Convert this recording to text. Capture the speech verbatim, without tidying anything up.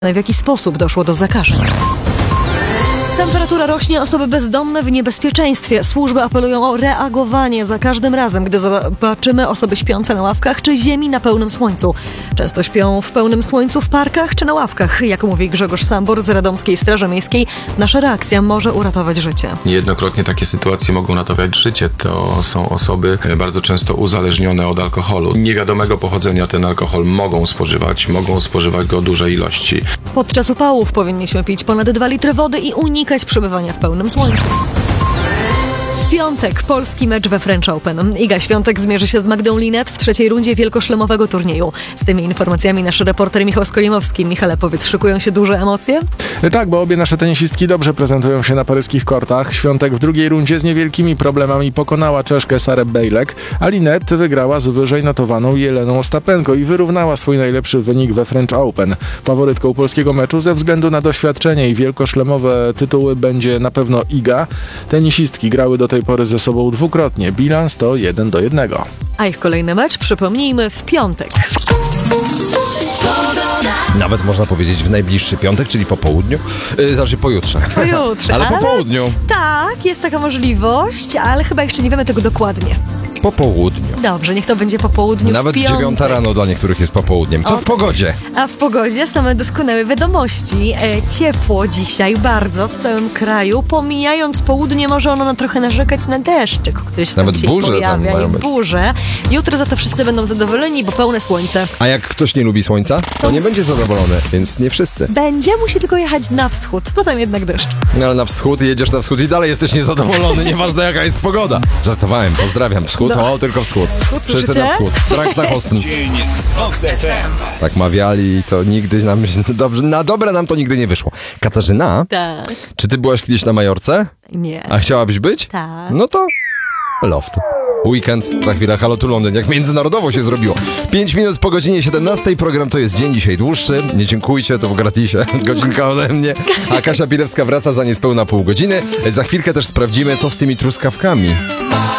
W jaki sposób doszło do zakażeń? Temperatura rośnie, osoby bezdomne w niebezpieczeństwie. Służby apelują o reagowanie za każdym razem, gdy zobaczymy osoby śpiące na ławkach czy ziemi na pełnym słońcu. Często śpią w pełnym słońcu w parkach czy na ławkach. Jak mówi Grzegorz Sambor z Radomskiej Straży Miejskiej, nasza reakcja może uratować życie. Niejednokrotnie takie sytuacje mogą ratować życie. To są osoby bardzo często uzależnione od alkoholu. Niewiadomego pochodzenia ten alkohol mogą spożywać, mogą spożywać go duże ilości. Podczas upałów powinniśmy pić ponad dwa litry wody i unikać przebywania w pełnym słońcu. W piątek polski mecz we French Open. Iga Świątek zmierzy się z Magdą Linnet w trzeciej rundzie wielkoszlemowego turnieju. Z tymi informacjami nasz reporter Michał Skolimowski. Michale, powiedz, szykują się duże emocje? Tak, bo obie nasze tenisistki dobrze prezentują się na paryskich kortach. Świątek w drugiej rundzie z niewielkimi problemami pokonała Czeszkę Sarę Bejlek, a Linnet wygrała z wyżej notowaną Jeleną Ostapenko i wyrównała swój najlepszy wynik we French Open. Faworytką polskiego meczu ze względu na doświadczenie i wielkoszlemowe tytuły będzie na pewno Iga. Tenisistki grały do tej pory ze sobą dwukrotnie. Bilans to jeden do jednego. A ich kolejny mecz, przypomnijmy, w piątek. Nawet można powiedzieć w najbliższy piątek, czyli po południu. Yy, znaczy pojutrze. Pojutrze. ale, ale po południu. Tak, jest taka możliwość, ale chyba jeszcze nie wiemy tego dokładnie. Po południu. Dobrze, niech to będzie po południu. Nawet dziewiąta rano dla niektórych jest po południem. Co o, w pogodzie? A w pogodzie same doskonałe wiadomości. E, ciepło dzisiaj bardzo w całym kraju. Pomijając południe, może ono na trochę narzekać na deszczyk, który się Nawet tam burze tam pojawia mają i być. burze. Jutro za to wszyscy będą zadowoleni, bo pełne słońce. A jak ktoś nie lubi słońca, to nie będzie zadowolony, więc nie wszyscy. Będzie, musi tylko jechać na wschód, potem jednak deszcz. No ale na wschód, jedziesz na wschód i dalej jesteś niezadowolony, nieważne jaka jest pogoda. Żartowałem, pozdrawiam. Wschód, No. o, tylko wschód. Wschód, Wszyscy słyszycie? na wschód. Drank na Hostn. Dzień z Vox F M. Tak mawiali, to nigdy nam, dobrze, na dobre nam to nigdy nie wyszło. Katarzyna, Tak. czy ty byłaś kiedyś na Majorce? Nie. A chciałabyś być? Tak. No to loft. Weekend, za chwilę Halo tu Londyn, jak międzynarodowo się zrobiło. Pięć minut po godzinie siedemnastej, program to jest dzień dzisiaj dłuższy. Nie dziękujcie, to w gratisie, godzinka ode mnie. A Kasia Pilewska wraca za niespełna pół godziny. Za chwilkę też sprawdzimy, co z tymi truskawkami.